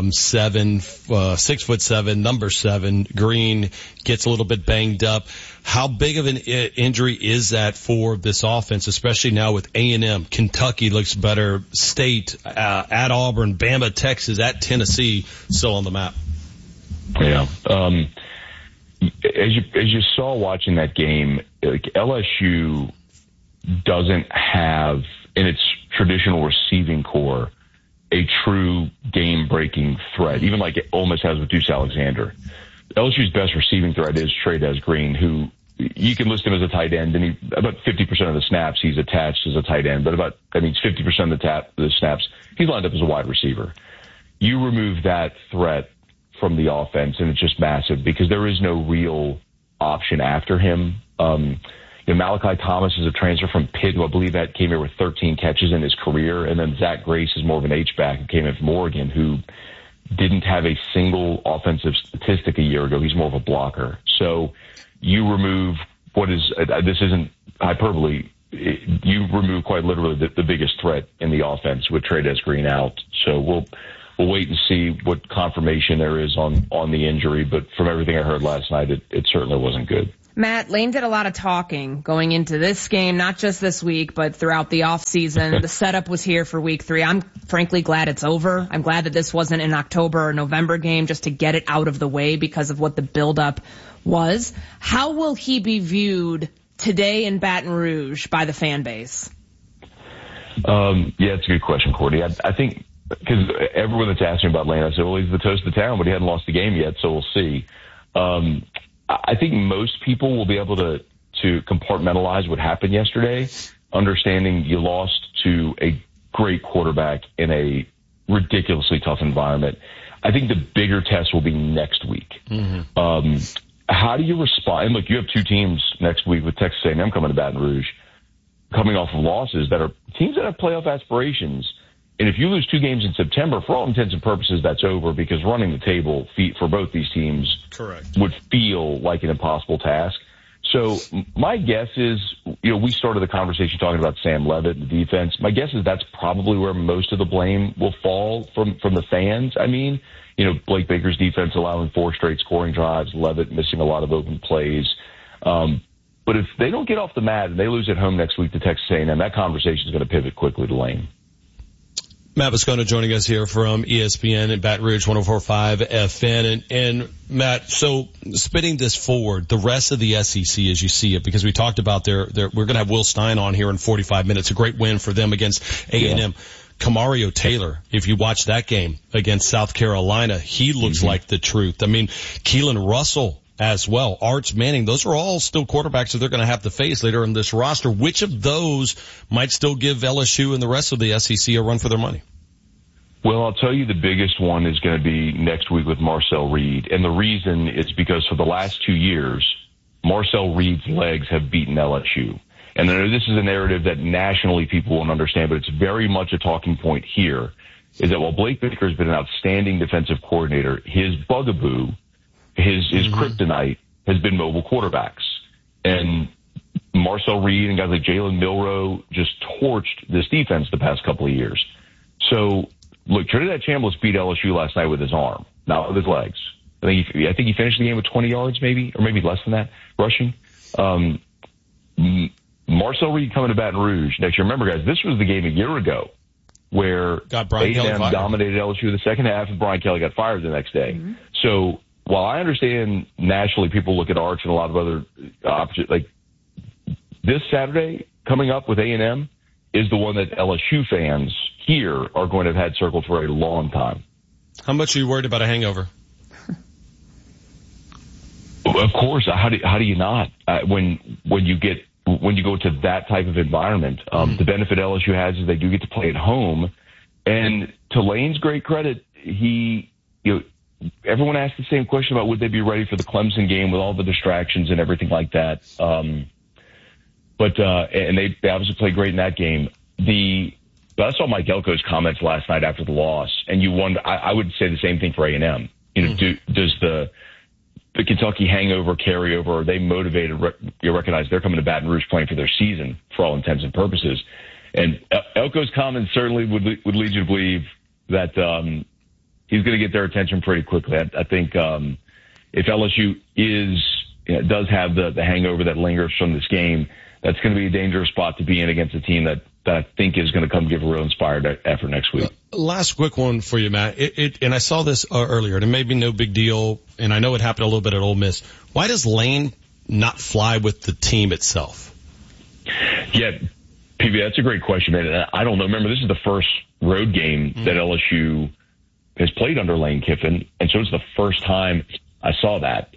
6'7", number 7. Green gets a little bit banged up. How big of an injury is that for this offense, especially now with A&M? Kentucky looks better. State, at Auburn, Bama, Texas, at Tennessee, still on the map. Yeah. As you saw watching that game, LSU doesn't have in its traditional receiving core a true game-breaking threat, even like Ole Miss has with Deuce Alexander. LSU's best receiving threat is Tradez Green, who you can list him as a tight end, and about 50% of the snaps he's attached as a tight end, but that means 50% of the snaps he's lined up as a wide receiver. You remove that threat from the offense, and it's just massive because there is no real option after him. Malachi Thomas is a transfer from Pitt, who I believe that came here with 13 catches in his career, and then Zach Grace is more of an H-back who came in from Oregon, who didn't have a single offensive statistic a year ago. He's more of a blocker. So you remove what is this isn't hyperbole. You remove quite literally the biggest threat in the offense with Tradez Green out. So we'll wait and see what confirmation there is on the injury. But from everything I heard last night, it certainly wasn't good. Matt, Lane did a lot of talking going into this game, not just this week, but throughout the offseason. The setup was here for week 3. I'm frankly glad it's over. I'm glad that this wasn't an October or November game just to get it out of the way because of what the buildup was. How will he be viewed today in Baton Rouge by the fan base? Yeah, it's a good question, Courtney. I think because everyone that's asking about Lane, I said, well, he's the toast of the town, but he hadn't lost the game yet, so we'll see. I think most people will be able to compartmentalize what happened yesterday, understanding you lost to a great quarterback in a ridiculously tough environment. I think the bigger test will be next week. Mm-hmm. How do you respond? And look, you have two teams next week with Texas A&M coming to Baton Rouge, coming off of losses that are teams that have playoff aspirations. And if you lose 2 games in September, for all intents and purposes, that's over because running the table for both these teams would feel like an impossible task. So my guess is, we started the conversation talking about Sam Leavitt and the defense. My guess is that's probably where most of the blame will fall from the fans. I mean, Blake Baker's defense allowing 4 straight scoring drives, Leavitt missing a lot of open plays. But if they don't get off the mat and they lose at home next week to Texas A&M, that conversation is going to pivot quickly to Lane. Matt Moscona joining us here from ESPN and Baton Rouge 104.5 FN. And Matt, so spinning this forward, the rest of the SEC as you see it, because we talked about we're going to have Will Stein on here in 45 minutes. A great win for them against A&M. Yeah. Kamario Taylor, if you watch that game against South Carolina, he looks like the truth. I mean, Keelan Russell as well, Arch Manning, those are all still quarterbacks that they're going to have to face later in this roster. Which of those might still give LSU and the rest of the SEC a run for their money? Well, I'll tell you the biggest one is going to be next week with Marcel Reed. And the reason is because for the last 2 years, Marcel Reed's legs have beaten LSU. And I know this is a narrative that nationally people won't understand, but it's very much a talking point here, is that while Blake Baker has been an outstanding defensive coordinator, his bugaboo, his kryptonite has been mobile quarterbacks. And Marcel Reed and guys like Jalen Milroe just torched this defense the past couple of years. So, look, Trinidad Chambliss beat LSU last night with his arm, not with his legs. I think he finished the game with 20 yards maybe, or maybe less than that, rushing. Marcel Reed coming to Baton Rouge next year. Remember, guys, this was the game a year ago where A&M dominated LSU in the second half and Brian Kelly got fired the next day. Mm-hmm. So while I understand nationally people look at Arch and a lot of other options, like this Saturday coming up with A&M is the one that LSU fans here are going to have had circled for a long time. How much are you worried about a hangover? Of course. How do you not? When you go to that type of environment, the benefit LSU has is they do get to play at home. And to Lane's great credit, everyone asked the same question about would they be ready for the Clemson game with all the distractions and everything like that. But they obviously played great in that game. But I saw Mike Elko's comments last night after the loss, and you wonder. I would say the same thing for A&M. Does the Kentucky hangover carry over? Are they motivated? You recognize they're coming to Baton Rouge playing for their season for all intents and purposes. And Elko's comments certainly would lead you to believe that he's going to get their attention pretty quickly. I think if LSU does have the hangover that lingers from this game, that's going to be a dangerous spot to be in against a team that I think is going to come give a real inspired effort next week. Last quick one for you, Matt. And I saw this earlier, and it may be no big deal, and I know it happened a little bit at Ole Miss. Why does Lane not fly with the team itself? Yeah, PB, that's a great question, man. I don't know. Remember, this is the first road game that LSU has played under Lane Kiffin, and so it's the first time I saw that.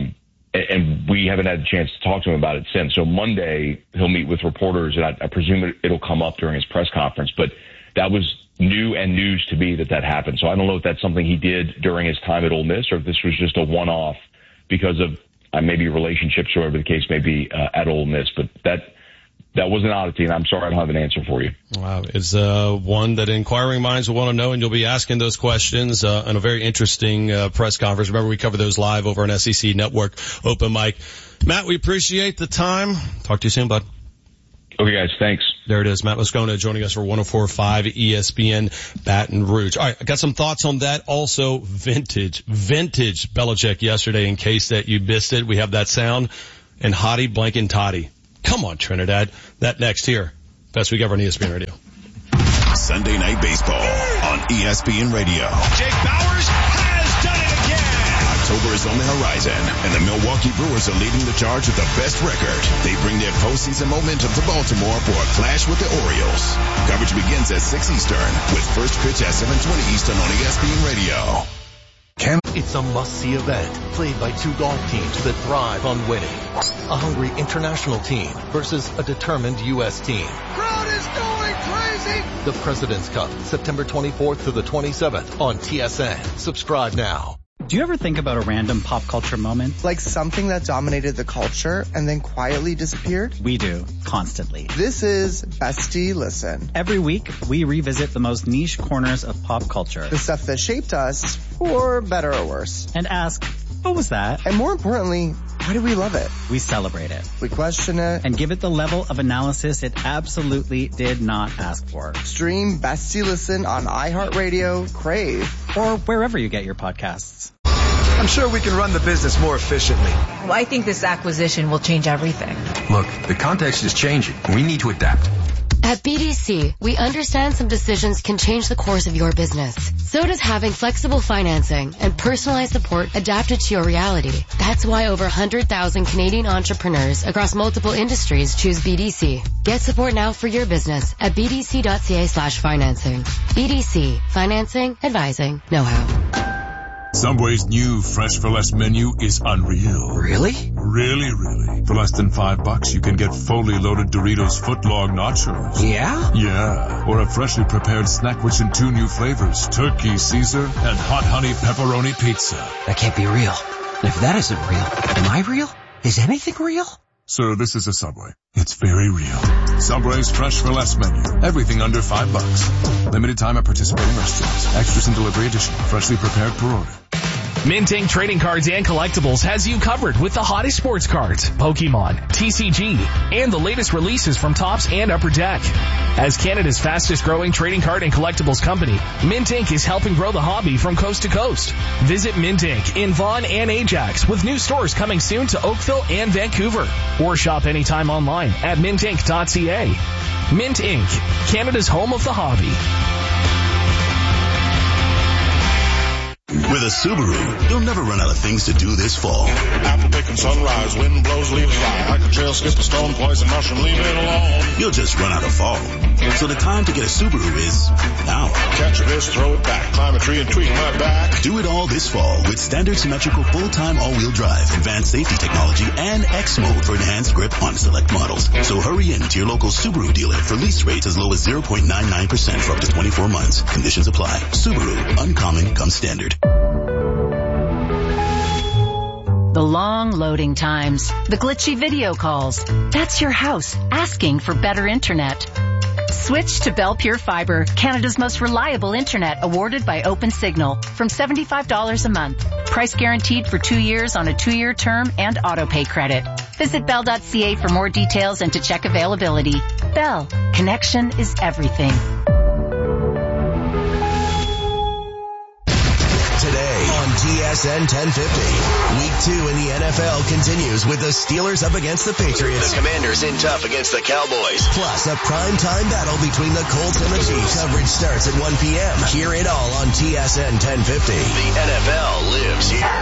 And we haven't had a chance to talk to him about it since. So Monday, he'll meet with reporters, and I presume it'll come up during his press conference. But that was new and news to me that happened. So I don't know if that's something he did during his time at Ole Miss or if this was just a one-off because of maybe relationships or whatever the case may be at Ole Miss. But that was an oddity, and I'm sorry I don't have an answer for you. Wow. It's one that inquiring minds will want to know, and you'll be asking those questions in a very interesting press conference. Remember, we cover those live over on SEC Network Open Mic. Matt, we appreciate the time. Talk to you soon, bud. Okay, guys. Thanks. There it is. Matt Moscona joining us for 104.5 ESPN Baton Rouge. All right, I got some thoughts on that. Also, vintage Belichick yesterday in case that you missed it. We have that sound. And Hottie Blankin' Toddy. Come on, Trinidad. That next here. Best week ever on ESPN Radio. Sunday Night Baseball on ESPN Radio. Jake Bauers has done it again. October is on the horizon, and the Milwaukee Brewers are leading the charge with the best record. They bring their postseason momentum to Baltimore for a clash with the Orioles. Coverage begins at 6 Eastern with first pitch at 7:20 Eastern on ESPN Radio. It's a must-see event played by two golf teams that thrive on winning. A hungry international team versus a determined U.S. team. Crowd is going crazy! The President's Cup, September 24th to the 27th on TSN. Subscribe now. Do you ever think about a random pop culture moment? Like something that dominated the culture and then quietly disappeared? We do, constantly. This is Bestie Listen. Every week, we revisit the most niche corners of pop culture. The stuff that shaped us, for better or worse. And ask, what was that? And more importantly, why do we love it? We celebrate it. We question it. And give it the level of analysis it absolutely did not ask for. Stream Bestie Listen on iHeartRadio, Crave, or wherever you get your podcasts. I'm sure we can run the business more efficiently. Well, I think this acquisition will change everything. Look, the context is changing. We need to adapt. At BDC, we understand some decisions can change the course of your business. So does having flexible financing and personalized support adapted to your reality. That's why over 100,000 Canadian entrepreneurs across multiple industries choose BDC. Get support now for your business at bdc.ca/financing. BDC. Financing, advising, know-how. Subway's new Fresh for Less menu is unreal. Really? Really. For less than $5, you can get fully loaded Doritos footlong nachos. Yeah? Yeah. Or a freshly prepared snack which in 2 new flavors, turkey Caesar and hot honey pepperoni pizza. That can't be real. If that isn't real, am I real? Is anything real? Sir, this is a Subway. It's very real. Subway's Fresh for Less menu. Everything under $5. Limited time at participating restaurants. Extras and delivery additional. Freshly prepared per order. Mint Inc. Trading Cards and Collectibles has you covered with the hottest sports cards, Pokemon, TCG, and the latest releases from Topps and Upper Deck. As Canada's fastest growing trading card and collectibles company, Mint Inc. is helping grow the hobby from coast to coast. Visit Mint Inc. in Vaughan and Ajax with new stores coming soon to Oakville and Vancouver. Or shop anytime online at mintinc.ca. Mint Inc., Canada's home of the hobby. With a Subaru, you'll never run out of things to do this fall. Apple picking sunrise, wind blows, leaves fly. I can trail skip a stone, poison mushroom, leave it alone. You'll just run out of fall. So the time to get a Subaru is now. Catch a miss, throw it back, climb a tree and tweak my back. Do it all this fall with standard symmetrical full-time all-wheel drive, advanced safety technology, and X mode for enhanced grip on select models. So hurry in to your local Subaru dealer for lease rates as low as 0.99% for up to 24 months. Conditions apply. Subaru, uncommon comes standard. The long loading times, the glitchy video calls. That's your house asking for better internet. Switch to Bell Pure Fiber, Canada's most reliable internet, awarded by OpenSignal, from $75 a month. Price guaranteed for 2 years on a 2-year term and auto-pay credit. Visit bell.ca for more details and to check availability. Bell, connection is everything. Today on TSN 1050, Week 2 in the NFL continues with the Steelers up against the Patriots. The Commanders in tough against the Cowboys. Plus, a primetime battle between the Colts and the Chiefs. Coverage starts at 1 p.m. Hear it all on TSN 1050. The NFL lives here.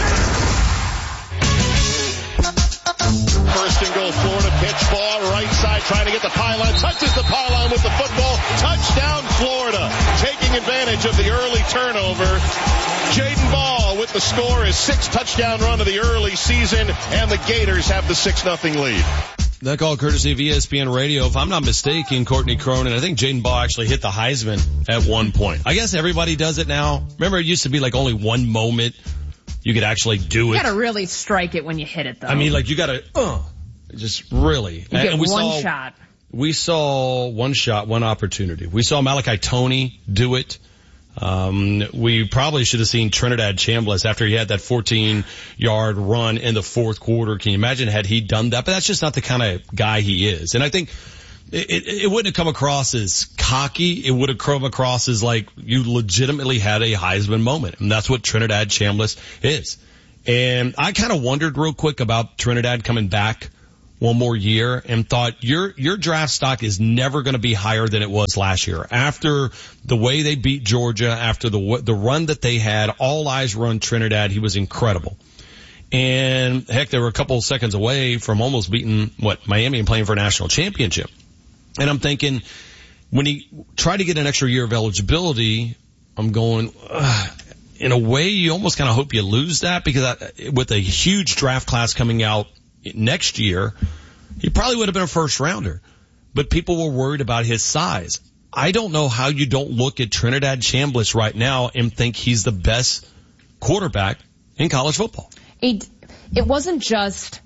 First and goal, Florida, pitch ball, right side, trying to get the pylon, touches the pylon with the football, touchdown Florida, taking advantage of the early turnover. Jaden Ball with the score, his 6th touchdown run of the early season, and the Gators have the 6-0 lead. That call courtesy of ESPN Radio. If I'm not mistaken, Courtney Cronin, I think Jaden Ball actually hit the Heisman at one point. I guess everybody does it now. Remember, it used to be like only one moment you could actually do it. You gotta really strike it when you hit it, though. I mean, like, you gotta, just really. You get one shot. We saw one shot, one opportunity. We saw Malachi Toney do it. We probably should have seen Trinidad Chambliss after he had that 14-yard run in the fourth quarter. Can you imagine had he done that? But that's just not the kind of guy he is. And I think it wouldn't have come across as cocky. It would have come across as like you legitimately had a Heisman moment. And that's what Trinidad Chambliss is. And I kind of wondered real quick about Trinidad coming back one more year and thought your draft stock is never going to be higher than it was last year. After the way they beat Georgia, after the run that they had, all eyes were on Trinidad. He was incredible. And heck, they were a couple of seconds away from almost beating Miami and playing for a national championship. And I'm thinking, when he tried to get an extra year of eligibility, I'm going, in a way, you almost kind of hope you lose that because with a huge draft class coming out next year, he probably would have been a first rounder. But people were worried about his size. I don't know how you don't look at Trinidad Chambliss right now and think he's the best quarterback in college football. It wasn't just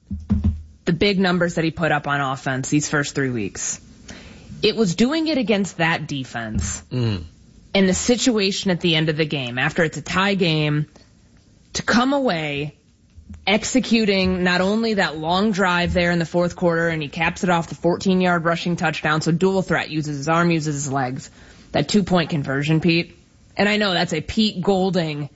the big numbers that he put up on offense these first 3 weeks. It was doing it against that defense. And the situation at the end of the game, after it's a tie game, to come away executing not only that long drive there in the fourth quarter, and he caps it off the 14-yard rushing touchdown, so dual threat, uses his arm, uses his legs. That 2-point conversion, Pete. And I know that's a Pete Golding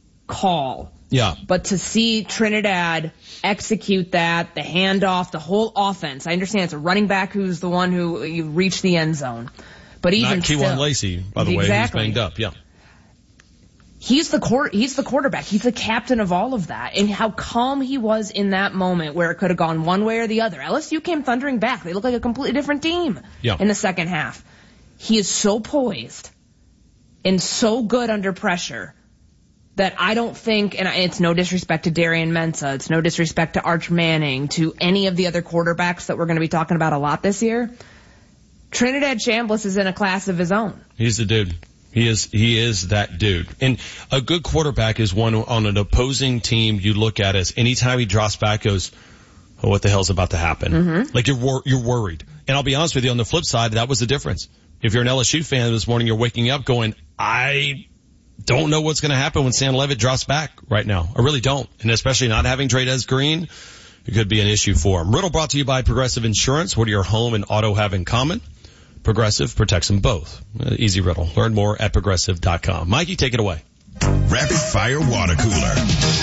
call. Yeah. But to see Trinidad execute that, the handoff, the whole offense, I understand it's a running back who's the one who you reach the end zone. But even not Keywan Lacey, by the way, who's banged up. Yeah. He's the quarterback. He's the captain of all of that. And how calm he was in that moment where it could have gone one way or the other. LSU came thundering back. They look like a completely different team in the second half. He is so poised and so good under pressure that I don't think, and it's no disrespect to Darian Mensah, it's no disrespect to Arch Manning, to any of the other quarterbacks that we're going to be talking about a lot this year, Trinidad Chambliss is in a class of his own. He's the dude. He is that dude. And a good quarterback is one on an opposing team you look at as anytime he drops back goes, oh, what the hell's about to happen? Mm-hmm. Like you're worried. And I'll be honest with you, on the flip side, that was the difference. If you're an LSU fan this morning, you're waking up going, I don't know what's going to happen when Sam Levitt drops back right now. I really don't. And especially not having Trey'Dez Green, it could be an issue for him. Riddle brought to you by Progressive Insurance. What do your home and auto have in common? Progressive protects them both. Easy riddle. Learn more at progressive.com. Mikey, take it away. Rapid Fire Water Cooler.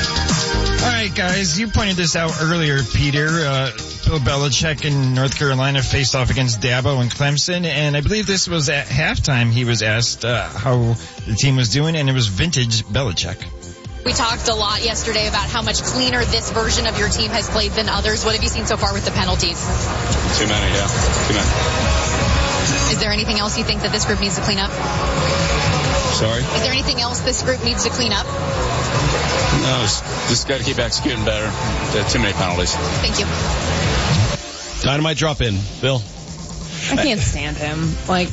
All right, guys, you pointed this out earlier, Peter. Bill Belichick in North Carolina faced off against Dabo and Clemson, and I believe this was at halftime he was asked how the team was doing, and it was vintage Belichick. We talked a lot yesterday about how much cleaner this version of your team has played than others. What have you seen so far with the penalties? Too many, yeah. Too many. Is there anything else you think that this group needs to clean up? Sorry? Is there anything else this group needs to clean up? No, just got to keep executing better. Too many penalties. Thank you. Dynamite drop in, Bill. I can't stand him.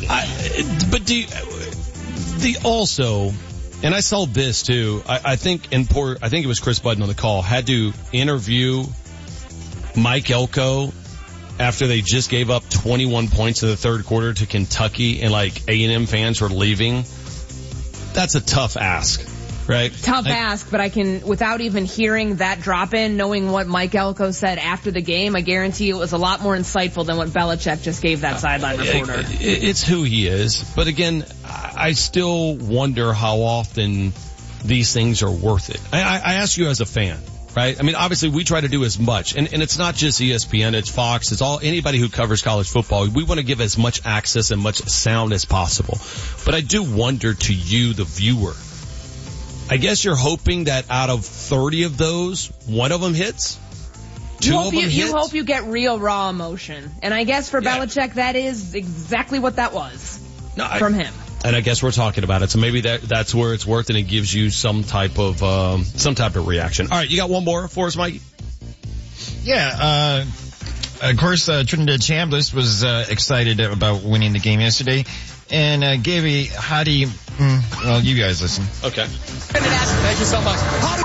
Also, and I saw this too. I think it was Chris Budden on the call had to interview Mike Elko after they just gave up 21 points in the third quarter to Kentucky, and like A&M fans were leaving. That's a tough ask, right? Tough ask, but I can, without even hearing that drop in, knowing what Mike Elko said after the game, I guarantee it was a lot more insightful than what Belichick just gave that sideline reporter. It's who he is. But again, I still wonder how often these things are worth it. I ask you as a fan. Right? I mean, obviously we try to do as much, and it's not just ESPN, it's Fox, it's anybody who covers college football. We want to give as much access and much sound as possible. But I do wonder to you, the viewer, I guess you're hoping that out of 30 of those, one of them hits? Two of them hit? You hope you get real raw emotion. And I guess for Belichick, that is exactly what that was from him. And I guess we're talking about it, so maybe that's where it's worth, and it gives you some type of reaction. All right, you got one more for us, Mike? Yeah, of course, Trinidad Chambliss was excited about winning the game yesterday, and gave a hottie. Well, you guys listen. Okay. Thank you so much.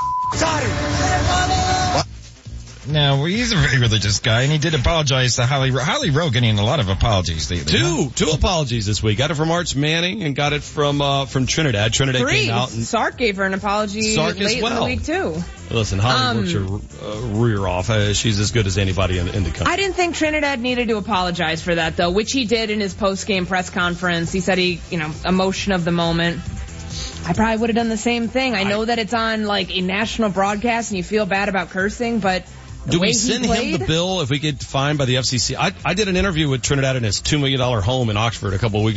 No, he's a very religious guy, and he did apologize to Holly Rowe, getting a lot of apologies lately. Two apologies this week. Got it from Arch Manning and got it from Trinidad. Trinidad came out. And Sark gave her an apology late in the week, too. Listen, Holly works her rear off. She's as good as anybody in the country. I didn't think Trinidad needed to apologize for that, though, which he did in his post-game press conference. He said emotion of the moment. I probably would have done the same thing. I know that it's on, like, a national broadcast and you feel bad about cursing, but do we send him the bill if we get fined by the FCC? I did an interview with Trinidad in his $2 million home in Oxford a couple of weeks